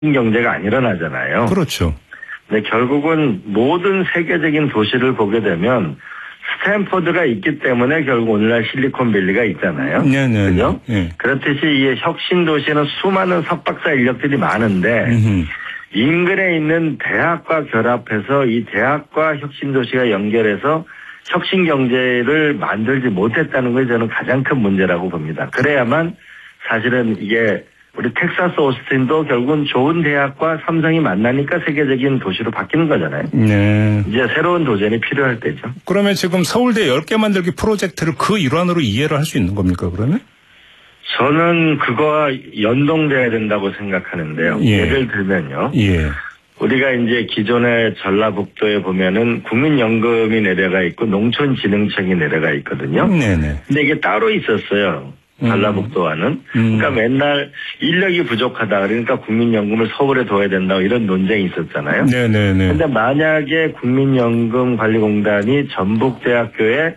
경제가 안 일어나잖아요. 그렇죠. 근데 결국은 모든 세계적인 도시를 보게 되면 스탠포드가 있기 때문에 결국 오늘날 실리콘밸리가 있잖아요. 네네. 그죠? 네. 그렇듯이 이 혁신 도시는 수많은 석박사 인력들이 많은데 인근에 있는 대학과 결합해서 이 대학과 혁신 도시가 연결해서 혁신 경제를 만들지 못했다는 것이 저는 가장 큰 문제라고 봅니다. 그래야만 사실은 이게 우리 텍사스 오스틴도 결국은 좋은 대학과 삼성이 만나니까 세계적인 도시로 바뀌는 거잖아요. 네. 이제 새로운 도전이 필요할 때죠. 그러면 지금 서울대 10개 만들기 프로젝트를 그 일환으로 이해를 할 수 있는 겁니까, 그러면? 저는 그거와 연동돼야 된다고 생각하는데요. 예. 예를 들면요. 예. 우리가 이제 기존의 전라북도에 보면은 국민연금이 내려가 있고 농촌진흥청이 내려가 있거든요. 네네. 근데 이게 따로 있었어요. 전라북도와는. 그러니까 맨날 인력이 부족하다. 그러니까 국민연금을 서울에 둬야 된다. 이런 논쟁이 있었잖아요. 네네네. 근데 만약에 국민연금관리공단이 전북대학교에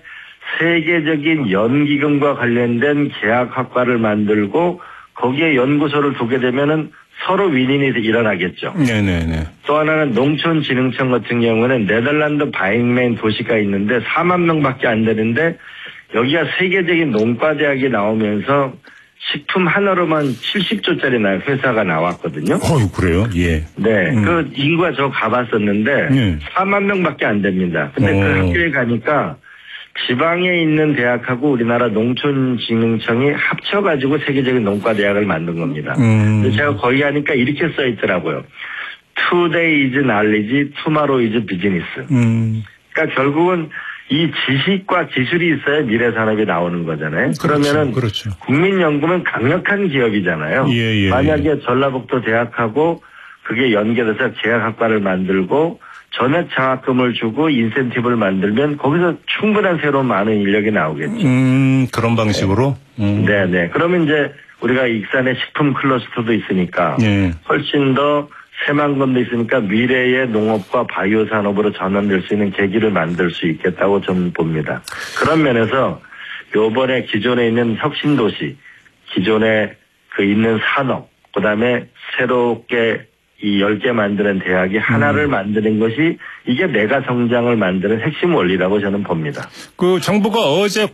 세계적인 연기금과 관련된 계약학과를 만들고 거기에 연구소를 두게 되면은 서로 윈윈이 일어나겠죠. 네네네. 또 하나는 농촌진흥청 같은 경우는 네덜란드 바잉맨 도시가 있는데 4만 명밖에 안 되는데 여기가 세계적인 농과대학이 나오면서 식품 하나로만 70조짜리 회사가 나왔거든요. 그래요? 예. 네. 그 인구가 저 가봤었는데 4만 명밖에 안 됩니다. 근데 그 학교에 가니까 지방에 있는 대학하고 우리나라 농촌진흥청이 합쳐가지고 세계적인 농과대학을 만든 겁니다. 근데 제가 거기 가니까 이렇게 써 있더라고요. Today is knowledge, tomorrow is business. 그러니까 결국은 이 지식과 기술이 있어야 미래 산업이 나오는 거잖아요. 그러면은 그렇죠. 국민연금은 강력한 기업이잖아요. 예, 만약에 전라북도 대학하고 그게 연결해서 계약학과를 만들고 전액 장학금을 주고 인센티브를 만들면 거기서 충분한 새로운 많은 인력이 나오겠죠. 그런 방식으로? 네네. 그러면 이제 우리가 익산에 식품 클러스터도 있으니까 예. 훨씬 더 새만금도 있으니까 미래의 농업과 바이오 산업으로 전환될 수 있는 계기를 만들 수 있겠다고 저는 봅니다. 그런 면에서 요번에 기존에 있는 혁신도시, 기존에 그 있는 산업, 그 다음에 새롭게 이 10개 만드는 대학이 하나를 만드는 것이 이게 메가 성장을 만드는 핵심 원리라고 저는 봅니다. 그 정부가 어제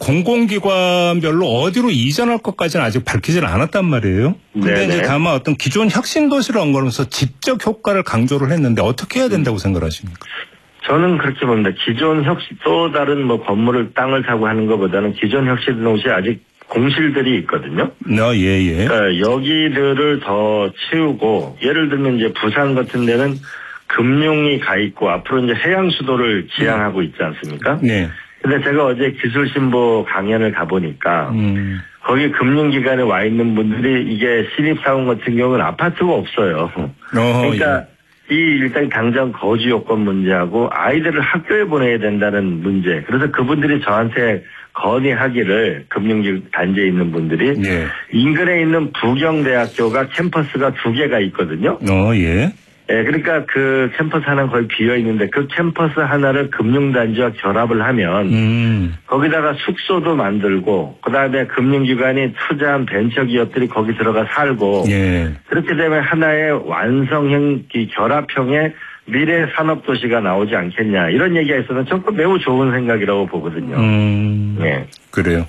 공공기관별로 어디로 이전할 것까지는 아직 밝히지는 않았단 말이에요. 근데 이제 다만 어떤 기존 혁신 도시를 언급하면서 지적 효과를 강조를 했는데 어떻게 해야 된다고 생각하십니까? 저는 그렇게 봅니다. 기존 혁신 또 다른 뭐 건물을 땅을 사고 하는 것보다는 기존 혁신 도시 아직 공실들이 있거든요. 예. 그러니까 여기들을 더 채우고 예를 들면 이제 부산 같은 데는 금융이 가 있고 앞으로 이제 해양 수도를 지향하고 있지 않습니까? 네. 근데 제가 어제 기술신보 강연을 가보니까 거기 금융기관에 와 있는 분들이 이게 신입사원 같은 경우는 아파트가 없어요. 그러니까 이 일단 당장 거주 요건 문제하고 아이들을 학교에 보내야 된다는 문제. 그래서 그분들이 저한테 건의하기를 금융단지에 있는 분들이 인근에 있는 부경대학교가 캠퍼스가 2개가 있거든요. 예. 예, 그러니까 그 캠퍼스 하나는 거의 비어 있는데 그 캠퍼스 하나를 금융단지와 결합을 하면 거기다가 숙소도 만들고 그다음에 금융기관이 투자한 벤처기업들이 거기 들어가 살고 그렇게 되면 하나의 완성형 결합형의 미래 산업도시가 나오지 않겠냐 이런 얘기가 있어서 저는 매우 좋은 생각이라고 보거든요. 네. 그래요.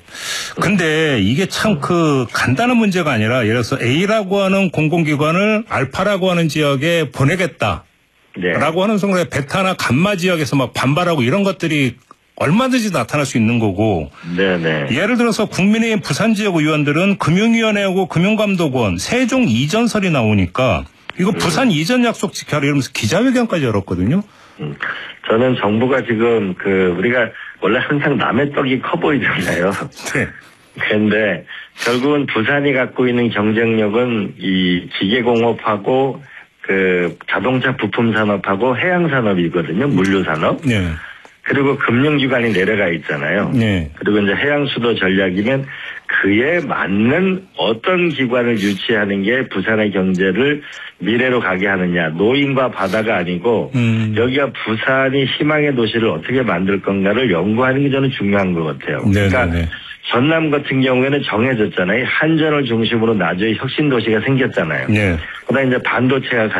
근데 이게 참 간단한 문제가 아니라 예를 들어서 A라고 하는 공공기관을 알파라고 하는 지역에 보내겠다. 라고 하는 순간에 베타나 감마 지역에서 막 반발하고 이런 것들이 얼마든지 나타날 수 있는 거고. 예를 들어서 국민의힘 부산 지역 의원들은 금융위원회하고 금융감독원 세종 이전설이 나오니까 이거 부산 이전 약속 지켜라 이러면서 기자회견까지 열었거든요. 저는 정부가 지금 우리가 원래 항상 남의 떡이 커 보이잖아요. 그런데 결국은 부산이 갖고 있는 경쟁력은 이 기계공업하고 자동차 부품 산업하고 해양 산업이거든요. 물류 산업. 그리고 금융기관이 내려가 있잖아요. 그리고 이제 해양수도 전략이면 그에 맞는 어떤 기관을 유치하는 게 부산의 경제를 미래로 가게 하느냐. 노인과 바다가 아니고 여기가 부산이 희망의 도시를 어떻게 만들 건가를 연구하는 게 저는 중요한 것 같아요. 그러니까 전남 같은 경우에는 정해졌잖아요. 한전을 중심으로 나주에 혁신 도시가 생겼잖아요. 네. 그다음에 이제 반도체가